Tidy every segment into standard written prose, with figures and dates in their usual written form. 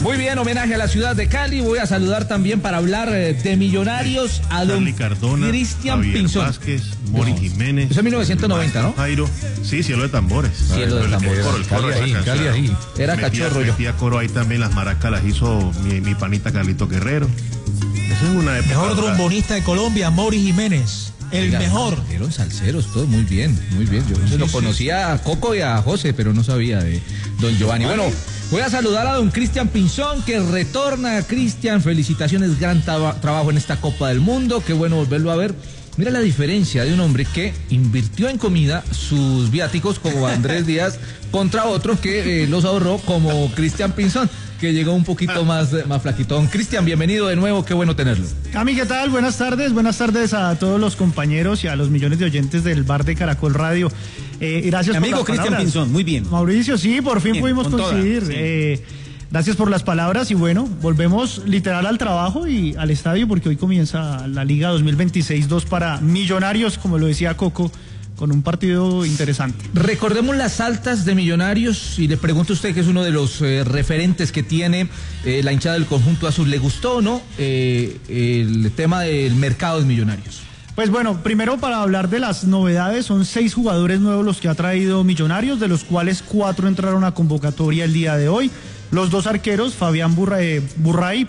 Muy bien, homenaje a la ciudad de Cali. Voy a saludar también para hablar de Millonarios a don Cristian Pinzón. Vázquez, Mori Jiménez. Eso es 1990, ¿no? Jairo. Sí, Cielo de Tambores. Cielo de Tambores. Cali ahí. Era cachorro yo. Metía coro ahí también, las maracas las hizo mi panita Carlito Guerrero. Esa es una época. Mejor trombonista de Colombia, Mori Jiménez. El mejor. Eran salseros, todo muy bien, muy bien. Yo se lo conocía a Coco y a José, pero no sabía de don Giovanni. Bueno, voy a saludar a don Cristian Pinzón, que retorna. Cristian, felicitaciones, gran trabajo en esta Copa del Mundo. Qué bueno volverlo a ver. Mira la diferencia de un hombre que invirtió en comida sus viáticos, como Andrés Díaz, contra otro que los ahorró, como Cristian Pinzón, que llegó un poquito más flaquitón. Cristian, bienvenido de nuevo, qué bueno tenerlo. Cami, ¿qué tal? Buenas tardes a todos los compañeros y a los millones de oyentes del bar de Caracol Radio. Gracias por amigo Cristian Pinzón, muy bien. Mauricio, sí, por fin pudimos coincidir. Gracias por las palabras y bueno, volvemos literal al trabajo y al estadio porque hoy comienza la Liga 2026-2 para Millonarios, como lo decía Coco, con un partido interesante. Recordemos las altas de Millonarios y le pregunto a usted, que es uno de los referentes que tiene la hinchada del conjunto azul, ¿le gustó o no el tema del mercado de Millonarios? Pues bueno, primero para hablar de las novedades, son 6 jugadores nuevos los que ha traído Millonarios, de los cuales 4 entraron a convocatoria el día de hoy. Los 2 arqueros, Javier Burray,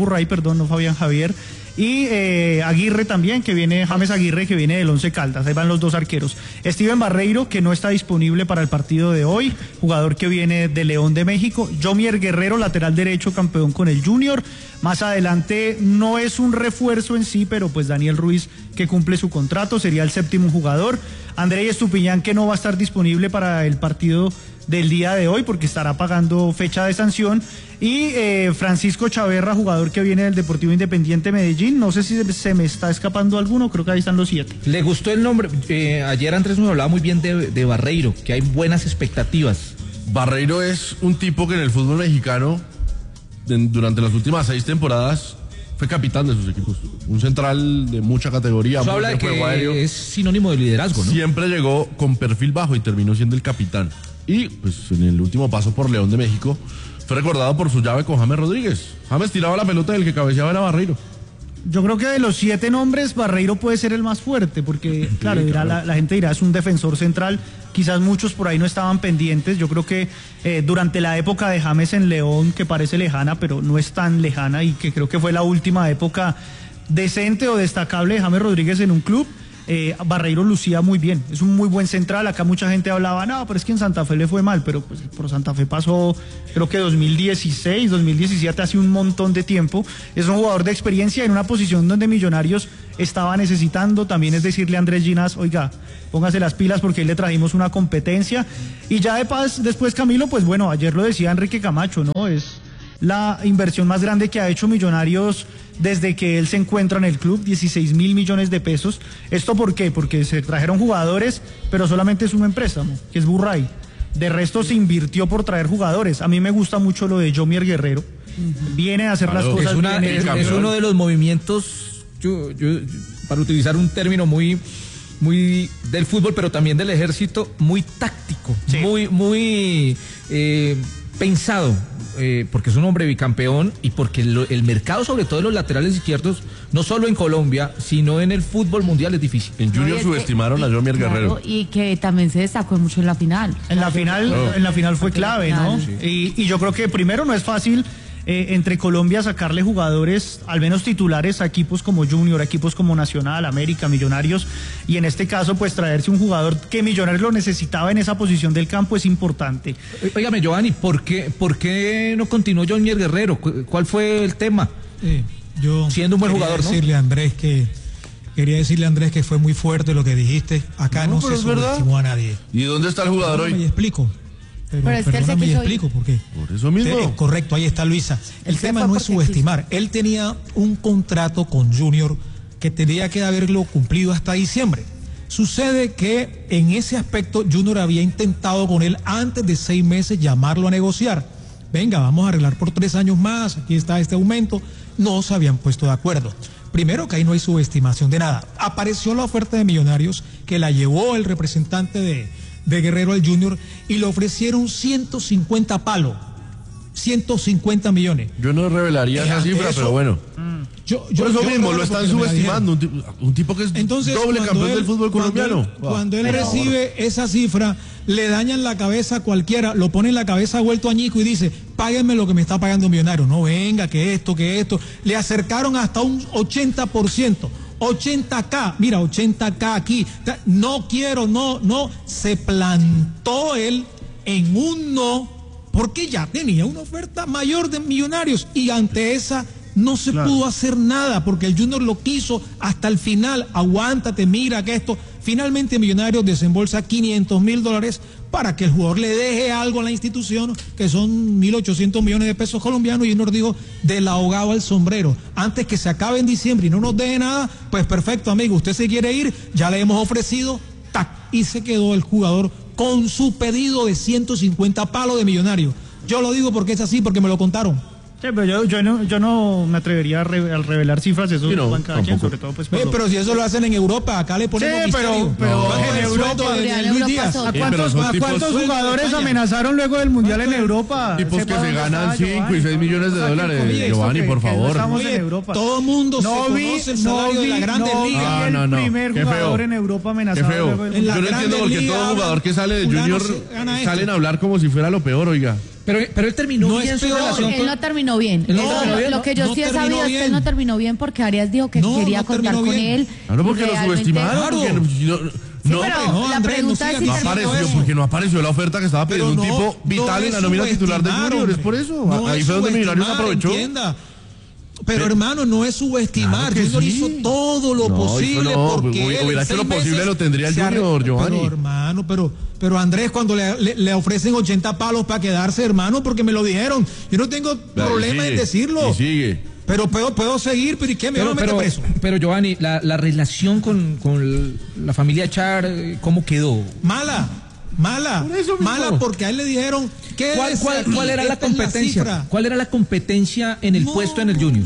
no Fabián Javier, y Aguirre también, James Aguirre, que viene del Once Caldas. Ahí van los 2 arqueros. Steven Barreiro, que no está disponible para el partido de hoy, jugador que viene de León de México. Jomier Guerrero, lateral derecho, campeón con el Junior. Más adelante no es un refuerzo en sí, pero pues Daniel Ruiz, que cumple su contrato, sería el 7º jugador. Andrei Estupiñán, que no va a estar disponible para el partido del día de hoy porque estará pagando fecha de sanción, y Francisco Chaverra, jugador que viene del Deportivo Independiente Medellín. No sé si se me está escapando alguno, creo que ahí están los 7. ¿Le gustó el nombre? Ayer Andrés nos hablaba muy bien de Barreiro, que hay buenas expectativas. Barreiro es un tipo que en el fútbol mexicano, durante las últimas 6 temporadas, fue capitán de sus equipos. Un central de mucha categoría. Eso habla de que es sinónimo de liderazgo, ¿no? Siempre llegó con perfil bajo y terminó siendo el capitán. Y pues en el último paso por León de México fue recordado por su llave con James Rodríguez. James tiraba la pelota y el que cabeceaba era Barreiro. Yo creo que de los 7 nombres, Barreiro puede ser el más fuerte, porque sí, claro, la gente dirá, es un defensor central. Quizás muchos por ahí no estaban pendientes. Yo creo que durante la época de James en León, que parece lejana, pero no es tan lejana, y que creo que fue la última época decente o destacable de James Rodríguez en un club, Barreiro lucía muy bien, es un muy buen central. Acá mucha gente hablaba, no, pero es que en Santa Fe le fue mal, pero pues por Santa Fe pasó, creo que 2016, 2017, hace un montón de tiempo. Es un jugador de experiencia en una posición donde Millonarios estaba necesitando. También es decirle a Andrés Ginás, oiga, póngase las pilas porque ahí le trajimos una competencia. Y ya después, Camilo, pues bueno, ayer lo decía Enrique Camacho, ¿no? Es la inversión más grande que ha hecho Millonarios desde que él se encuentra en el club, 16.000 millones de pesos. ¿Esto por qué? Porque se trajeron jugadores, pero solamente es un préstamo, que es Burray. De resto se invirtió por traer jugadores. A mí me gusta mucho lo de Jomier Guerrero. Viene a hacer las cosas bien. Es uno de los movimientos, para utilizar un término muy del fútbol, pero también del ejército, muy táctico, sí. muy pensado. Porque es un hombre bicampeón y porque el mercado, sobre todo de los laterales izquierdos, no solo en Colombia, sino en el fútbol mundial, es difícil. En Junior subestimaron a Jomier Guerrero. Y que también se destacó mucho en la final. En la final fue clave, ¿no? Sí. Y yo creo que primero no es fácil entre Colombia sacarle jugadores, al menos titulares, a equipos como Junior, a equipos como Nacional, América, Millonarios, y en este caso pues traerse un jugador que Millonarios lo necesitaba en esa posición del campo es importante. Óigame, Giovanni, ¿por qué no continuó Jomier Guerrero? ¿Cuál fue el tema? Yo siendo un buen jugador, ¿no? Quería decirle a Andrés que fue muy fuerte lo que dijiste. Acá no se subestimó a nadie. ¿Y dónde está el jugador hoy? Me explico. Pero es que me explico por qué. Por eso mismo. Correcto, ahí está Luisa. El tema no es subestimar. Él tenía un contrato con Junior que tenía que haberlo cumplido hasta diciembre. Sucede que en ese aspecto Junior había intentado con él antes de 6 meses llamarlo a negociar. Venga, vamos a arreglar por 3 años más, aquí está este aumento. No se habían puesto de acuerdo. Primero, que ahí no hay subestimación de nada. Apareció la oferta de Millonarios que la llevó el representante de Guerrero al Junior y le ofrecieron 150 palos. 150 millones. Yo no revelaría esa cifra, eso, pero bueno. Por eso mismo lo están subestimando. Un tipo que es entonces, doble campeón del fútbol colombiano. Cuando él recibe esa cifra, le dañan la cabeza a cualquiera, lo pone en la cabeza vuelto añico y dice, páguenme lo que me está pagando Millonarios. No, venga, que esto. Le acercaron hasta un 80%. 80K, mira, 80K aquí. No quiero, no. Se plantó él en un no, porque ya tenía una oferta mayor de Millonarios y ante esa no se pudo hacer nada porque el Junior lo quiso hasta el final. Aguántate, mira que esto. Finalmente Millonarios desembolsa $500,000 para que el jugador le deje algo a la institución, que son 1.800 millones de pesos colombianos, y Junior dijo, del ahogado al sombrero. Antes que se acabe en diciembre y no nos deje nada, pues perfecto, amigo, usted se quiere ir, ya le hemos ofrecido, tac, y se quedó el jugador con su pedido de 150 palos de Millonarios. Yo lo digo porque es así, porque me lo contaron. Sí, pero yo no me atrevería a revelar cifras, eso no, van cada quien, sobre todo pues. Pero si eso lo hacen en Europa, acá le ponemos misterio. Pero en Europa, Luis Díaz. ¿A cuántos jugadores amenazaron luego del Mundial en Europa? Tipos que se ganan 5 y 6 millones de dólares, Giovanni, por favor. Estamos en Europa. Todo el mundo conoce el salario de la Grandes Ligas. El primer jugador en Europa amenazado. Qué feo. Yo no entiendo por qué todo jugador que sale de Junior salen a hablar como si fuera lo peor, oiga. Pero él terminó bien su relación. Él no terminó bien. Lo que yo sí he sabido es que él no terminó bien porque Arias dijo que quería acordar con él. Claro, porque lo subestimaron. La pregunta es si no apareció, porque no apareció la oferta que estaba pidiendo un tipo vital en la nómina titular de Junior. Es por eso. Ahí fue donde Millonarios aprovechó. Pero hermano, no es subestimar. Claro Junior hizo todo lo posible porque hubiera hecho lo posible, lo tendría el Junior, Giovanni. Pero hermano, pero Andrés, cuando le ofrecen 80 palos para quedarse, hermano, porque me lo dijeron. Yo no tengo problema en decirlo. Y sigue. Pero puedo seguir, pero ¿y qué? Me meto preso. Pero Giovanni, la relación con la familia Char, ¿cómo quedó? Mala, porque a él le dijeron que ¿Cuál era la competencia? ¿Cuál era la competencia en el puesto en el Junior?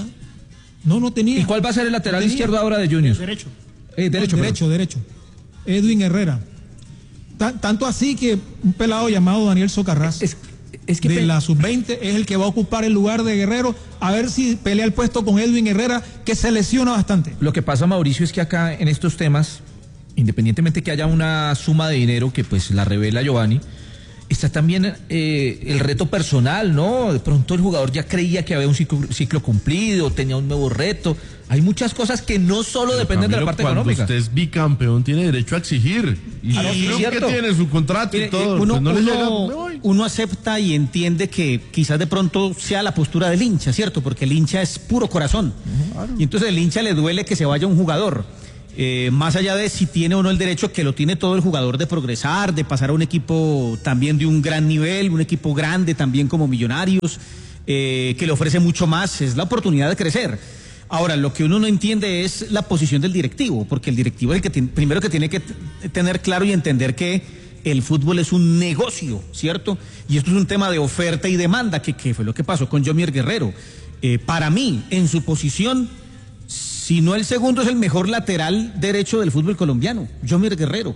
No tenía. ¿Y cuál va a ser el lateral izquierdo ahora de Junior? Derecho. Edwin Herrera. Tanto así que un pelado llamado Daniel Socarrás es que de la sub-20 es el que va a ocupar el lugar de Guerrero, a ver si pelea el puesto con Edwin Herrera, que se lesiona bastante. Lo que pasa, Mauricio, es que acá en estos temas, independientemente que haya una suma de dinero que pues la revela Giovanni, está también el reto personal, ¿no? De pronto el jugador ya creía que había un ciclo cumplido, tenía un nuevo reto. Hay muchas cosas que no solo dependen de la parte económica. Cuando usted es bicampeón, tiene derecho a exigir. Y creo que tiene su contrato y todo. Uno acepta y entiende que quizás de pronto sea la postura del hincha, ¿cierto? Porque el hincha es puro corazón. Claro. Y entonces el hincha le duele que se vaya un jugador. Más allá de si tiene o no el derecho, que lo tiene todo el jugador, de progresar, de pasar a un equipo también de un gran nivel, un equipo grande también como Millonarios, que le ofrece mucho más, es la oportunidad de crecer. Ahora, lo que uno no entiende es la posición del directivo, porque el directivo es el que primero que tiene que tener claro y entender que el fútbol es un negocio, ¿cierto? Y esto es un tema de oferta y demanda, que fue lo que pasó con Yomier Guerrero. Para mí, en su posición, si no el segundo, es el mejor lateral derecho del fútbol colombiano, Yomier Guerrero.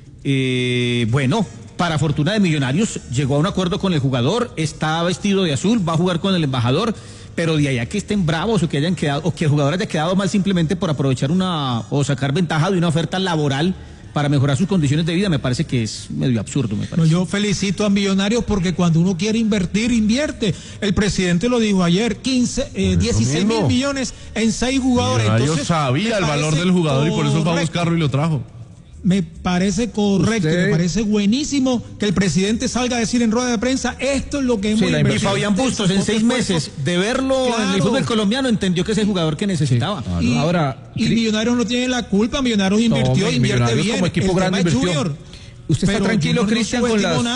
Bueno, para fortuna de Millonarios, llegó a un acuerdo con el jugador, está vestido de azul, va a jugar con el embajador, pero de allá que estén bravos o que hayan quedado, o que el jugador haya quedado mal simplemente por aprovechar o sacar ventaja de una oferta laboral para mejorar sus condiciones de vida, me parece que es medio absurdo, me parece. No, yo felicito a Millonarios porque cuando uno quiere invertir, invierte. El presidente lo dijo ayer, 16 mil millones en 6 jugadores. Millonarios sabía el valor del jugador y por eso fue a buscarlo y lo trajo. Me parece correcto, me parece buenísimo que el presidente salga a decir en rueda de prensa, esto es lo que hemos invertido. Y Fabián Bustos, en 6 meses de verlo en el fútbol colombiano, entendió que es el jugador que necesitaba. Sí, y Millonarios no tiene la culpa, Millonarios invirtió, invierte bien. Como equipo grande invirtió. ¿Usted está tranquilo, Cristian,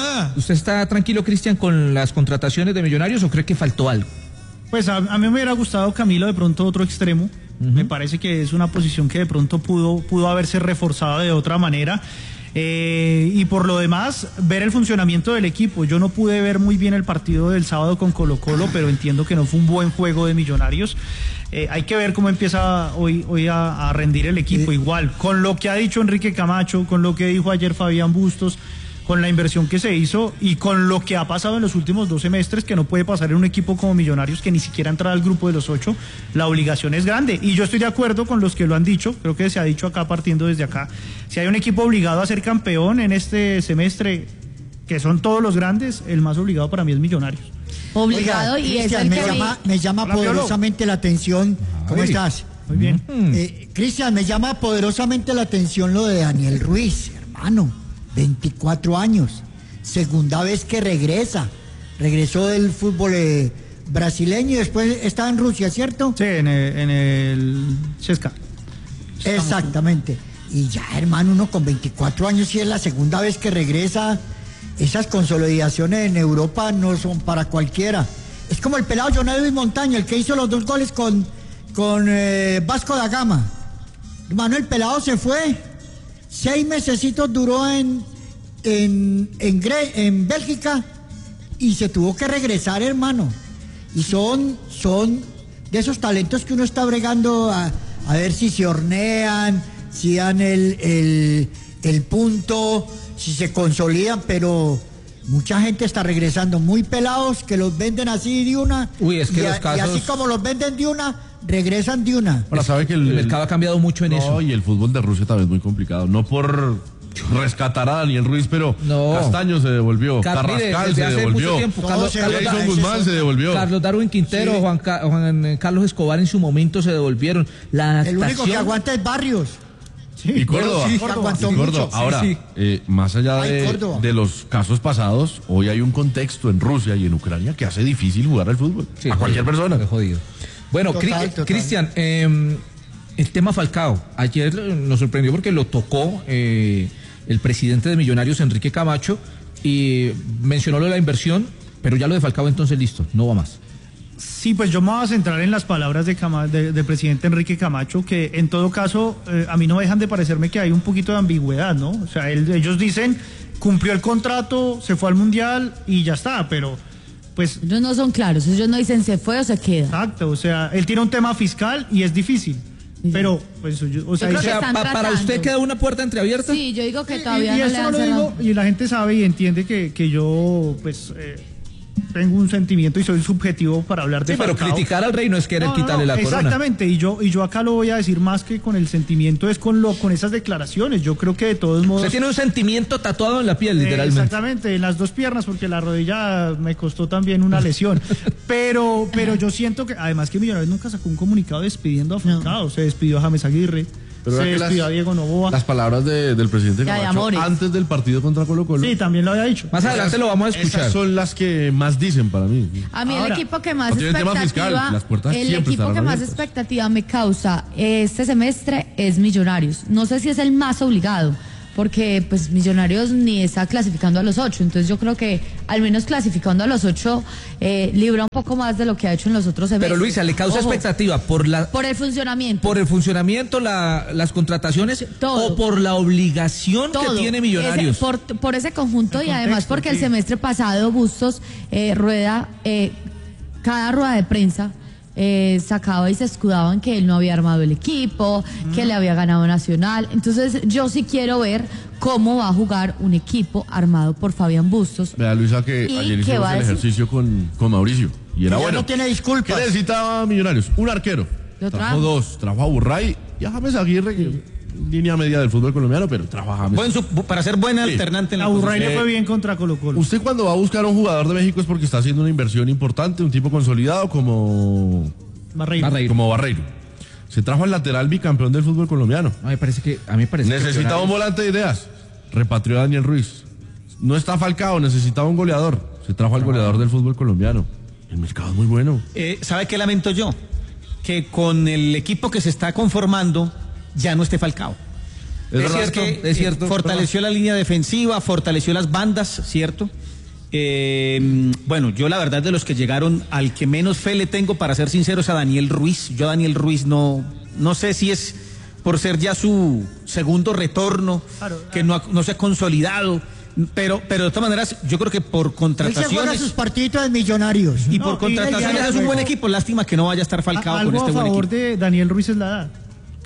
con las contrataciones de Millonarios o cree que faltó algo? Pues a mí me hubiera gustado, Camilo, de pronto otro extremo. Me parece que es una posición que de pronto pudo haberse reforzado de otra manera. Y por lo demás, ver el funcionamiento del equipo. Yo no pude ver muy bien el partido del sábado con Colo-Colo, pero entiendo que no fue un buen juego de Millonarios. Hay que ver cómo empieza hoy a rendir el equipo. Igual, con lo que ha dicho Enrique Camacho, con lo que dijo ayer Fabián Bustos, con la inversión que se hizo y con lo que ha pasado en los últimos 2 semestres, que no puede pasar en un equipo como Millonarios que ni siquiera entra al grupo de los 8, la obligación es grande. Y yo estoy de acuerdo con los que lo han dicho, creo que se ha dicho acá, partiendo desde acá, si hay un equipo obligado a ser campeón en este semestre, que son todos los grandes, el más obligado para mí es Millonarios. Obligado. Oiga, y Cristian, me llama poderosamente la atención. ¿Cómo estás? Muy bien. Cristian, me llama poderosamente la atención lo de Daniel Ruiz, hermano. 24 años, segunda vez que regresó del fútbol brasileño y después estaba en Rusia, ¿cierto? Sí, en el CSKA. Exactamente. Y ya, hermano, uno con 24 años, si es la segunda vez que regresa, esas consolidaciones en Europa no son para cualquiera. Es como el pelado John Edwin Montaño, el que hizo los 2 goles con Vasco da Gama. Hermano, el pelado se fue. 6 mesecitos duró en Bélgica y se tuvo que regresar, hermano. Y son de esos talentos que uno está bregando a ver si se hornean, si dan el punto, si se consolidan, pero mucha gente está regresando muy pelados que los venden así de una. Uy, es que los casos... y así como los venden de una, regresan de una. Ahora sabe que el mercado ha cambiado mucho en eso. Y el fútbol de Rusia también es muy complicado. No por rescatar a Daniel Ruiz, pero Castaño se devolvió, Carrascal se devolvió, Jason Guzmán se devolvió, Carlos Darwin Quintero, sí. Juan Carlos Escobar en su momento se devolvieron. El único que aguanta es Barrios. Sí, y Córdoba. Sí, Córdoba. Ahora, más allá de los casos pasados, hoy hay un contexto en Rusia y en Ucrania que hace difícil jugar al fútbol a cualquier persona. Jodido. Bueno, Cristian, el tema Falcao. Ayer nos sorprendió porque lo tocó el presidente de Millonarios, Enrique Camacho, y mencionó lo de la inversión, pero ya lo de Falcao entonces listo, no va más. Sí, pues yo me voy a centrar en las palabras del presidente Enrique Camacho, que en todo caso a mí no dejan de parecerme que hay un poquito de ambigüedad, ¿no? O sea, ellos dicen, cumplió el contrato, se fue al Mundial y ya está, pero pues... Ellos no son claros, ellos no dicen se fue o se queda. Exacto, o sea, él tiene un tema fiscal y es difícil. Pero, pues, ¿para usted queda una puerta entreabierta? Sí, yo digo que todavía y no le han cerrado. Y la gente sabe y entiende que yo, pues, tengo un sentimiento y soy subjetivo para hablar de Falcao. Pero criticar al rey no es querer quitarle la corona. Exactamente, y yo acá lo voy a decir más que con el sentimiento, es con esas declaraciones. Yo creo que de todos modos... Usted tiene un sentimiento tatuado en la piel, literalmente. Exactamente, en las 2 piernas, porque la rodilla me costó también una lesión. pero yo siento que, además que Millonarios nunca sacó un comunicado despidiendo a Falcao. No. Se despidió a James Aguirre, pero se despidió a Diego Noboa. Las palabras del presidente Camacho antes del partido contra Colo-Colo. Sí, también lo había dicho. Más adelante lo vamos a escuchar. Esas son las que más dicen para mí. A mí el equipo que más expectativa me causa este semestre es Millonarios. No sé si es el más obligado, porque pues Millonarios ni está clasificando a los 8, entonces yo creo que al menos clasificando a los 8 libra un poco más de lo que ha hecho en los otros semestres. Pero Luisa, ¿le causa expectativa por el funcionamiento? ¿Por el funcionamiento, las contrataciones o por la obligación que tiene Millonarios? Por ese conjunto y además porque el semestre pasado Bustos Rueda, cada rueda de prensa sacaba y se escudaba en que él no había armado el equipo, que le había ganado Nacional. Entonces yo sí quiero ver cómo va a jugar un equipo armado por Fabián Bustos. Vea, Luisa, que ayer hicimos el ejercicio con Mauricio y era bueno. No tiene disculpas. ¿Qué necesitaba Millonarios? Un arquero. Trajo 2, trajo a Burray y a James Aguirre, línea media del fútbol colombiano, pero trajo a James. Para ser buena alternante en la posición. A Burray le fue bien contra Colo-Colo. Usted cuando va a buscar a un jugador de México es porque está haciendo una inversión importante, un tipo consolidado como Barreiro. Se trajo al lateral bicampeón del fútbol colombiano. A mí me parece necesitaba un volante de ideas. Repatrió a Daniel Ruiz. No está Falcao, necesitaba un goleador. Se trajo al goleador del fútbol colombiano. El mercado es muy bueno. ¿Sabe qué lamento yo? Que con el equipo que se está conformando ya no esté Falcao. Es cierto. Fortaleció la línea defensiva, fortaleció las bandas, ¿cierto? Bueno, yo la verdad de los que llegaron, al que menos fe le tengo, para ser sincero, es a Daniel Ruiz. Yo a Daniel Ruiz no sé si es por ser ya su segundo retorno, que no se ha consolidado. Pero de todas maneras, yo creo que por contrataciones... Él se juega sus partiditos de Millonarios. Y por contrataciones es un buen equipo. Lástima que no vaya a estar Falcao con este buen equipo. Algo a favor de Daniel Ruiz es la edad.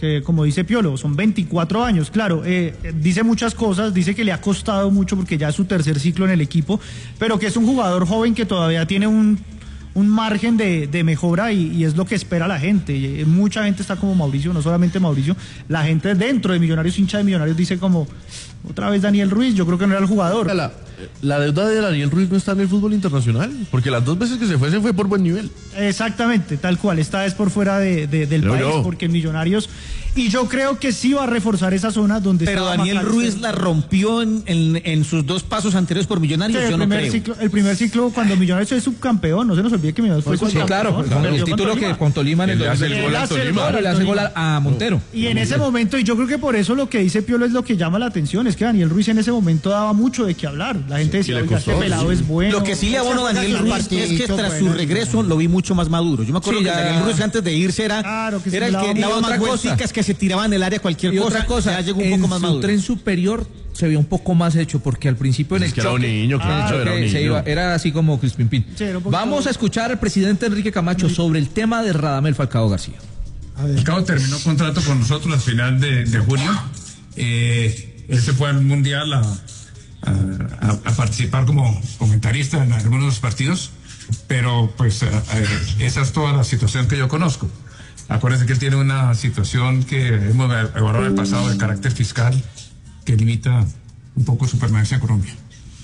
que como dice Piolo, son 24 años, claro, dice muchas cosas, dice que le ha costado mucho porque ya es su tercer ciclo en el equipo, pero que es un jugador joven que todavía tiene un margen de mejora y es lo que espera la gente. Mucha gente está como Mauricio, no solamente Mauricio, la gente dentro de Millonarios, hincha de Millonarios, dice como, otra vez Daniel Ruiz, yo creo que no era el jugador. La deuda de Daniel Ruiz no está en el fútbol internacional, porque las 2 veces que se fue por buen nivel. Exactamente, tal cual, esta vez por fuera del país, porque Millonarios, y yo creo que sí va a reforzar esa zona donde pero Daniel Ruiz la rompió en sus 2 pasos anteriores por Millonarios, sí, yo no creo. El primer ciclo, cuando Millonarios es subcampeón, no se nos olvide que Millonarios fue subcampeón. Sí, claro, el título que con Tolima en el 2000 le hace gol a Montero. Y en ese momento, y yo creo que por eso lo que dice Piolo es lo que llama la atención, es que Daniel Ruiz en ese momento daba mucho de qué hablar. La gente decía, oiga, este pelado es bueno. Lo que sí le abono a Daniel Ruiz es que tras su regreso lo vi mucho más maduro. Yo me acuerdo que Daniel Ruiz antes de irse era el que daba más vueltas, que se tiraba en el área cualquier cosa. Otra cosa, ya llegó un poco más maduro. En su tren superior se veía un poco más hecho, porque al principio en el choque, era un niño, era así como Crispin Pin. Sí, vamos a escuchar al presidente Enrique Camacho sobre el tema de Radamel Falcao García. Falcao terminó contrato con nosotros al final de junio. Él se fue al Mundial a participar como comentarista en algunos de los partidos, pero pues esa es toda la situación que yo conozco. Acuérdense que él tiene una situación que hemos evaluado en el pasado de carácter fiscal que limita un poco su permanencia en Colombia.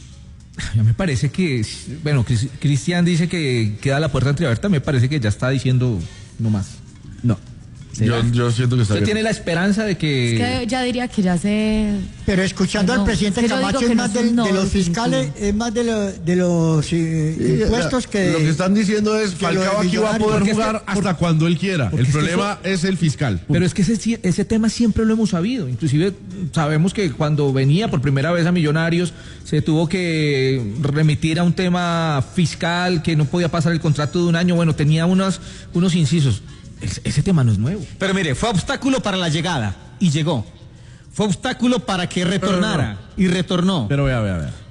Ya me parece que, bueno, Cristian dice que queda la puerta entreabierta, me parece que ya está diciendo no más. No. Yo siento que está bien. ¿Usted tiene la esperanza de que...? Es que ya diría que ya se... Pero escuchando al presidente Camacho es más de los fiscales, es más de los impuestos que... Lo que están diciendo es Falcao aquí va a poder jugar hasta cuando él quiera. El problema es el fiscal. Pero es que ese tema siempre lo hemos sabido. Inclusive sabemos que cuando venía por primera vez a Millonarios se tuvo que remitir a un tema fiscal, que no podía pasar el contrato de un año. Bueno, tenía unos incisos. Ese tema no es nuevo. Pero mire, fue obstáculo para la llegada y llegó. Fue obstáculo para que retornara y retornó. Pero vea.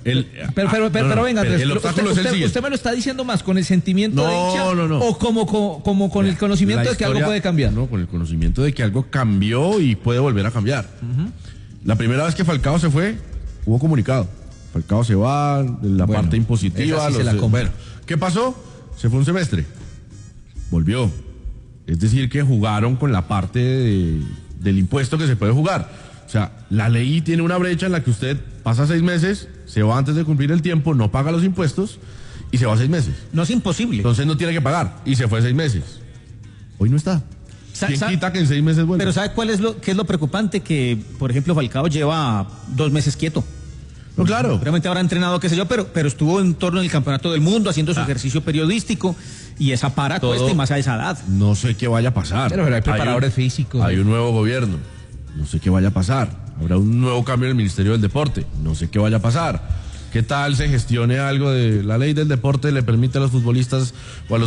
Pero venga, Andrés, el obstáculo es el siguiente. ¿Usted me lo está diciendo más con el sentimiento de hincha? No. ¿O como con el conocimiento de que algo puede cambiar? No, con el conocimiento de que algo cambió y puede volver a cambiar. La primera vez que Falcao se fue, hubo comunicado. Falcao se va, la parte impositiva. Bueno, ¿qué pasó? Se fue un semestre. Volvió. Es decir, que jugaron con la parte del impuesto que se puede jugar. O sea, la ley tiene una brecha en la que usted pasa 6 meses, se va antes de cumplir el tiempo, no paga los impuestos y se va 6 meses. No es imposible. Entonces no tiene que pagar y se fue 6 meses. Hoy no está. ¿Quién quita que en 6 meses vuelva? Pero ¿sabe qué es lo preocupante? Que, por ejemplo, Falcao lleva 2 meses quieto. No, claro. Realmente habrá entrenado, qué sé yo, pero estuvo en torno del Campeonato del Mundo haciendo su ejercicio periodístico y esa para cuesta y más a esa edad. No sé qué vaya a pasar. Pero hay preparadores físicos. Hay un nuevo gobierno. No sé qué vaya a pasar. Habrá un nuevo cambio en el Ministerio del Deporte. No sé qué vaya a pasar. ¿Qué tal se gestione algo de la ley del deporte le permite a los futbolistas o a los